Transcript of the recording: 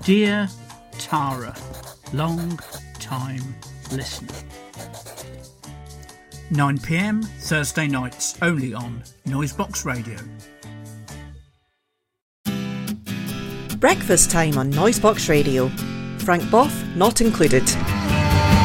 Dear Tara, long time listener. 9 p.m. Thursday nights only on Noisebox Radio. Breakfast time on Noisebox Radio. Frank Boff not included.